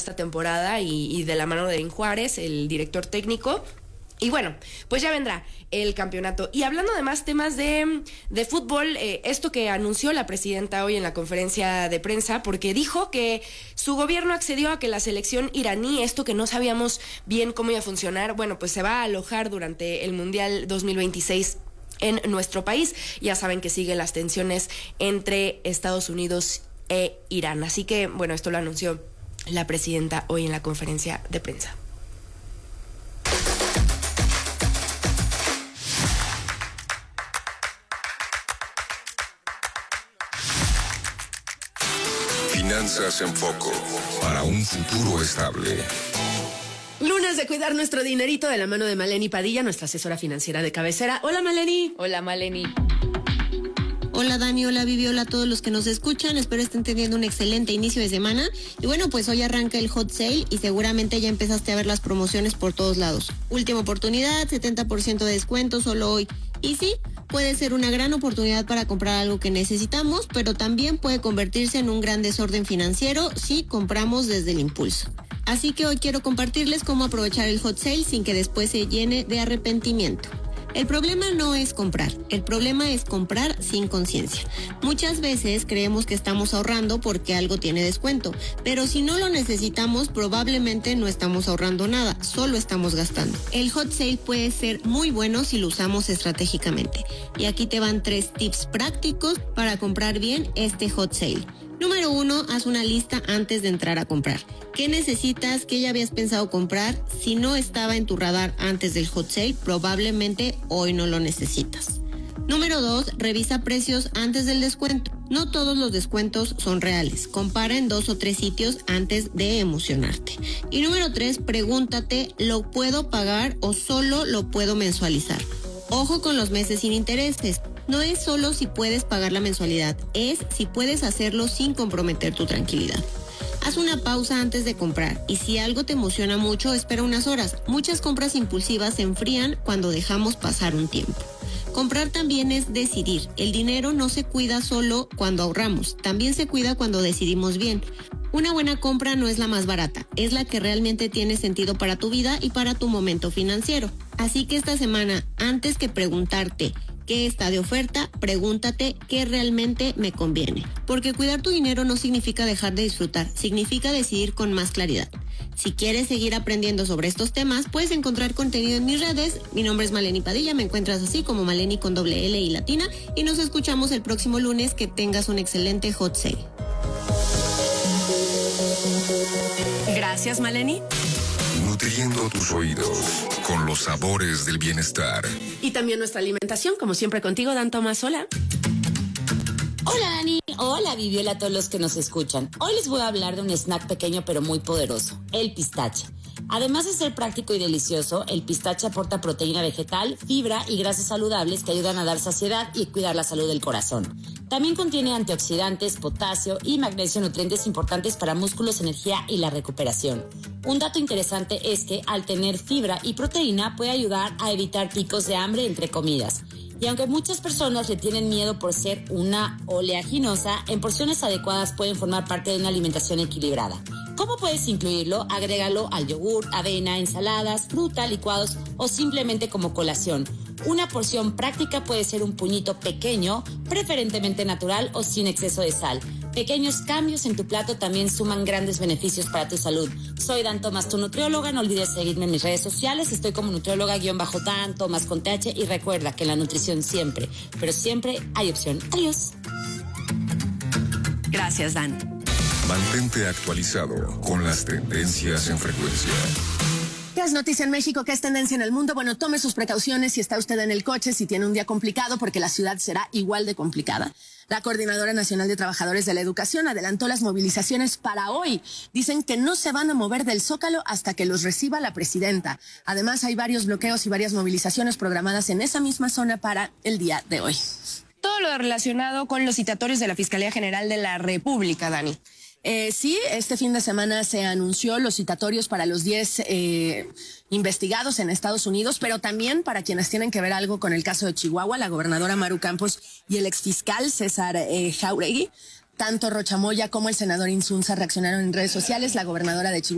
esta temporada y de la mano de Edwin Juárez, el director técnico. Y bueno, pues ya vendrá el campeonato. Y hablando de más temas de fútbol, esto que anunció la presidenta hoy en la conferencia de prensa, porque dijo que su gobierno accedió a que la selección iraní, esto que no sabíamos bien cómo iba a funcionar, bueno, pues se va a alojar durante el Mundial 2026 en nuestro país. Ya saben que siguen las tensiones entre Estados Unidos e Irán. Así que, bueno, esto lo anunció la presidenta hoy en la conferencia de prensa. Finanzas en Foco, para un futuro estable. Lunes de cuidar nuestro dinerito de la mano de Maleni Padilla, nuestra asesora financiera de cabecera. Hola, Maleni. Hola, Maleni. Hola Dani, hola Vivi, hola a todos los que nos escuchan, espero estén teniendo un excelente inicio de semana. Y bueno, pues hoy arranca el hot sale y seguramente ya empezaste a ver las promociones por todos lados. Última oportunidad, 70% de descuento solo hoy. Y sí, puede ser una gran oportunidad para comprar algo que necesitamos, pero también puede convertirse en un gran desorden financiero si compramos desde el impulso. Así que hoy quiero compartirles cómo aprovechar el hot sale sin que después se llene de arrepentimiento. El problema no es comprar, el problema es comprar sin conciencia. Muchas veces creemos que estamos ahorrando porque algo tiene descuento, pero si no lo necesitamos probablemente no estamos ahorrando nada, solo estamos gastando. El hot sale puede ser muy bueno si lo usamos estratégicamente. Y aquí te van 3 tips prácticos para comprar bien este hot sale. Número 1, haz una lista antes de entrar a comprar. ¿Qué necesitas? ¿Qué ya habías pensado comprar? Si no estaba en tu radar antes del hot sale, probablemente hoy no lo necesitas. Número 2, revisa precios antes del descuento. No todos los descuentos son reales. Compara en 2 o 3 sitios antes de emocionarte. Y número 3, pregúntate, ¿lo puedo pagar o solo lo puedo mensualizar? Ojo con los meses sin intereses. No es solo si puedes pagar la mensualidad, es si puedes hacerlo sin comprometer tu tranquilidad. Haz una pausa antes de comprar y si algo te emociona mucho, espera unas horas. Muchas compras impulsivas se enfrían cuando dejamos pasar un tiempo. Comprar también es decidir. El dinero no se cuida solo cuando ahorramos, también se cuida cuando decidimos bien. Una buena compra no es la más barata, es la que realmente tiene sentido para tu vida y para tu momento financiero. Así que esta semana, antes que preguntarte qué está de oferta, pregúntate qué realmente me conviene. Porque cuidar tu dinero no significa dejar de disfrutar, significa decidir con más claridad. Si quieres seguir aprendiendo sobre estos temas, puedes encontrar contenido en mis redes. Mi nombre es Maleni Padilla, me encuentras así como Maleni con doble L y latina. Y nos escuchamos el próximo lunes. Que tengas un excelente hot sale. Gracias, Maleni. Nutriendo tus oídos con los sabores del bienestar. Y también nuestra alimentación, como siempre contigo, Dan Tomás. Hola. Hola Dani, hola Vivi, hola a todos los que nos escuchan. Hoy les voy a hablar de un snack pequeño pero muy poderoso, el pistache. Además de ser práctico y delicioso, el pistache aporta proteína vegetal, fibra y grasas saludables que ayudan a dar saciedad y cuidar la salud del corazón. También contiene antioxidantes, potasio y magnesio, nutrientes importantes para músculos, energía y la recuperación. Un dato interesante es que al tener fibra y proteína puede ayudar a evitar picos de hambre entre comidas. Y aunque muchas personas le tienen miedo por ser una oleaginosa, en porciones adecuadas pueden formar parte de una alimentación equilibrada. ¿Cómo puedes incluirlo? Agrégalo al yogur, avena, ensaladas, fruta, licuados o simplemente como colación. Una porción práctica puede ser un puñito pequeño, preferentemente natural o sin exceso de sal. Pequeños cambios en tu plato también suman grandes beneficios para tu salud. Soy Dan Tomás, tu nutrióloga. No olvides seguirme en mis redes sociales. Estoy como nutrióloga-Dan Tomás con TH. Y recuerda que en la nutrición siempre, pero siempre hay opción. Adiós. Gracias, Dan. Mantente actualizado con las tendencias en frecuencia. ¿Qué es noticia en México? ¿Qué es tendencia en el mundo? Bueno, tome sus precauciones si está usted en el coche, si tiene un día complicado, porque la ciudad será igual de complicada. La Coordinadora Nacional de Trabajadores de la Educación adelantó las movilizaciones para hoy. Dicen que no se van a mover del Zócalo hasta que los reciba la presidenta. Además, hay varios bloqueos y varias movilizaciones programadas en esa misma zona para el día de hoy. Todo lo relacionado con los citatorios de la Fiscalía General de la República, Dani. Sí, este fin de semana se anunció los citatorios para los 10 investigados en Estados Unidos, pero también para quienes tienen que ver algo con el caso de Chihuahua, la gobernadora Maru Campos y el exfiscal César Jauregui. Tanto Rocha Moya como el senador Insunza reaccionaron en redes sociales. La gobernadora de Chihuahua